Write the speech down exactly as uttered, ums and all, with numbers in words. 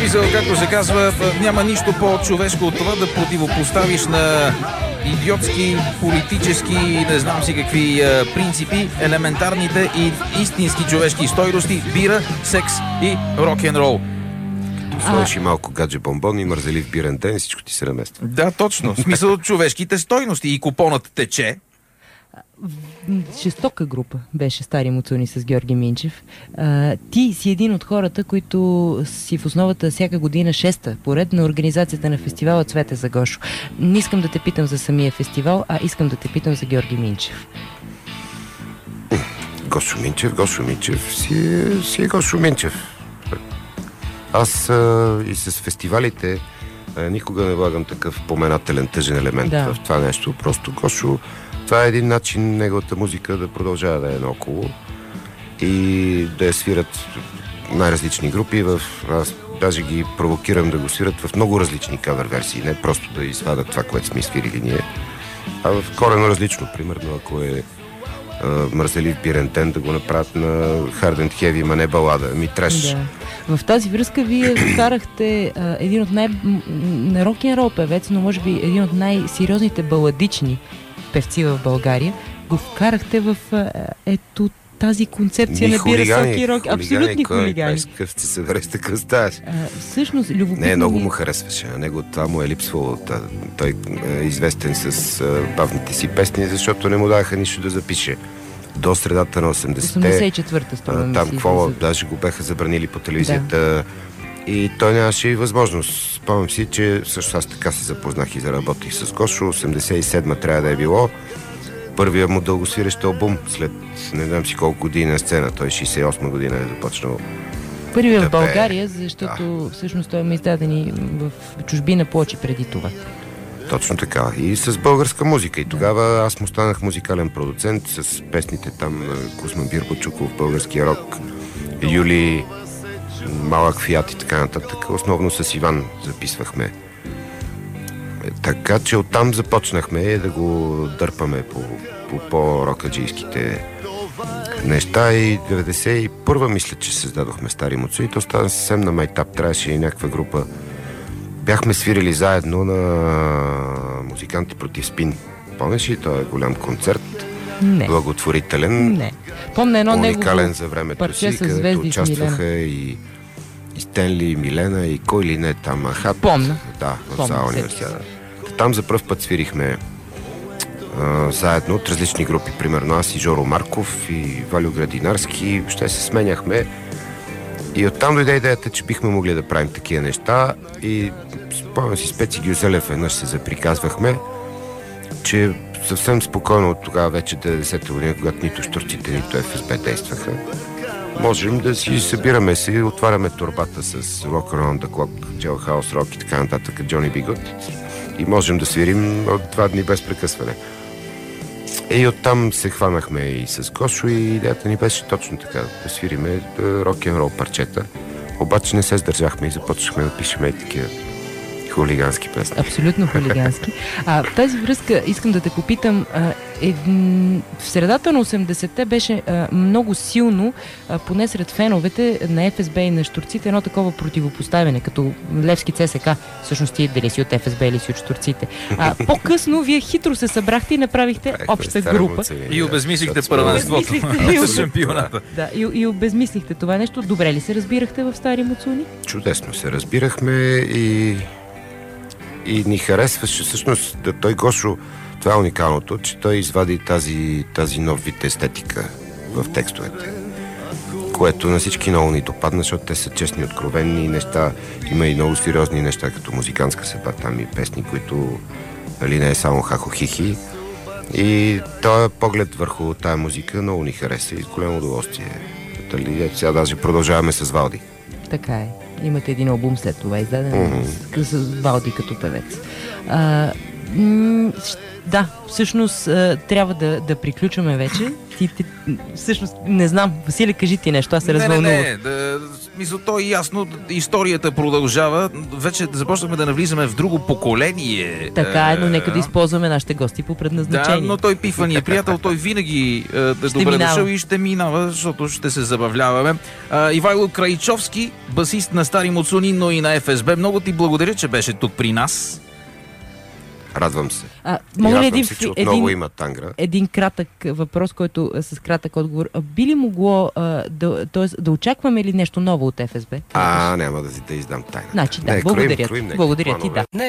смисъл, както се казва, няма нищо по-човешко от това да противопоставиш на идиотски, политически, не знам си какви е, принципи, елементарните и истински човешки стойности, бира, секс и рок-н-рол. Сложиш и малко гадже бомбон и мързелив бирен ден и всичко ти се намества. Да, точно. В смисъл човешките стойности и купонът тече. Жестока група беше Стари муцуни с Георги Минчев. А, ти си един от хората, които си в основата всяка година шеста поред на организацията на фестивала Цвете за Гошо. Не искам да те питам за самия фестивал, а искам да те питам за Георги Минчев. Гошо Минчев, Гошо Минчев си е, си е Гошо Минчев. Аз а, и с фестивалите а, никога не влагам такъв поменателен тъжен елемент да. в това нещо. Просто Гошо, това е един начин неговата музика да продължава да е наоколо и да я свират най-различни групи. В, аз даже ги провокирам да го свират в много различни кавер версии, не просто да извадат това, което сме свирили ние, а в коренно различно. Примерно, ако е Uh, мързелив бирен ден, да го направят на Hard and Heavy, ма не балада, ми треш. Да. В тази връзка вие вкарахте uh, един от най... на рок-н-рол певец, но може би един от най-сериозните баладични певци в България, го вкарахте в uh, ето тази концепция Ни на бира, соки, рок. Хулигани, абсолютни кой, хулигани. Къв ти събереш така ставаш. Всъщност, любопитно... Не, много му харесваше. На него това му е липсвало. Той е известен с бавните си песни, защото не му даваха нищо да запише. До средата на осемдесетте. осемдесет и четвърта струва. Там какво, за... даже го беха забранили по телевизията. Да. И той нямаше и възможност. Спомням си, че също аз така се запознах и заработих с Гошо. осемдесет и седма трябва да е било. Първия му дългосвирещ албум след не знам си колко години на сцена. Той шейсет и осма година е започнал. Първият да в България, защото да. всъщност той има издадени в чужбина плочи преди това. Точно така. И с българска музика. И тогава аз му станах музикален продуцент с песните там Кузма Бирбочуков, българския рок, Юли, Малък Фиат и така нататък. Основно с Иван записвахме. Така че оттам започнахме да го дърпаме по, по по-рокаджийските неща и деветдесет и първа мисля, че създадохме Стари муцуни. То стана съвсем на майтап. Трябваше и някаква група. Бяхме свирили заедно на Музиканти против спин. Помниш ли? Това е голям концерт. Не. Благотворителен. Не. Помня едно уникален за времето си, където участваха и, и Стенли, и Милена, и кой ли не там. Ахат. Помня. Да, в зала университета. Там за пръв път свирихме а, заедно от различни групи. Примерно аз и Жоро Марков, и Валю Градинарски. Ще се сменяхме. И оттам дойде идеята, че бихме могли да правим такива неща. И спомням си, Специ Гюзелев веднъж се заприказвахме, че съвсем спокойно от тогава вече деветдесета година, когато нито щурците, нито Еф Ес Бе действаха, можем да си събираме се и отваряме торбата с Rock Around the Clock, Jailhouse Rock и така нататък, Джони Би Гуд. И можем да свирим от два дни без прекъсване. И оттам се хванахме и с Гошо и идеята ни беше точно така, да свириме рок-н-рол парчета. Обаче не се сдържахме и започнахме да пишем и такива хулигански песни. Абсолютно хулигански. А, в тази връзка искам да те попитам, а, е, в средата на осемдесетте беше а, много силно, а, поне сред феновете на Еф Ес Бе и на щурците, едно такова противопоставяне, като Левски Це Ес Ка. Всъщност ти дали си от Еф Ес Бе или си от щурците. А, по-късно вие хитро се събрахте и направихте обща група. И обезмислихте първенството на шампионата. Да, и, и обезмислихте това нещо. Добре ли се разбирахте в Стари муцуни? Чудесно се разбирахме и и ни харесваше. Всъщност, да, той Гошо, това е уникалното, че той извади тази, тази нов вид естетика в текстовете, което на всички много ни допадна, защото те са честни, откровенни неща. Има и много сериозни неща, като музикантска съдба, там и песни, които нали, не е само хахо-хихи. И този поглед върху тая музика много ни хареса и с голямо удоволствие. Дали, сега даже продължаваме с Валди. Така е. Имате един албум след това, издаден mm-hmm. с, с Валди като певец. А, м- да, всъщност а, трябва да, да приключваме вече. Ти, ти, всъщност, не знам, Василий, кажи ти нещо, аз се развълнувах. Не, не, не, да, Мисля, то е ясно, историята продължава. Вече започнахме да навлизаме в друго поколение. Така е, но нека да използваме нашите гости по предназначение. Да, но той Пифа ни е приятел, той винаги е, е добре минава. дошъл и ще минава, защото ще се забавляваме. А, Ивайло Крайчовски, басист на Стари Муцуни, но и на Еф Ес Бе. Много ти благодаря, че беше тук при нас. Радвам се. А, мога ли Радвам един, се, че отново един, има тангра. един кратък въпрос, който е с кратък отговор. А, би ли могло а, да, тоест, да очакваме ли нещо ново от Еф Ес Бе? А, няма да, да издам тайна. Значи да, Не, благодаря кроим, ти. кроим, Благодаря ти, планове. да.